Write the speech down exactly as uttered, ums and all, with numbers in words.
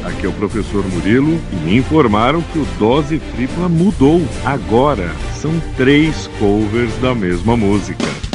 aqui é o professor Murilo e me informaram que o Dose Tripla mudou. Agora são três covers da mesma música.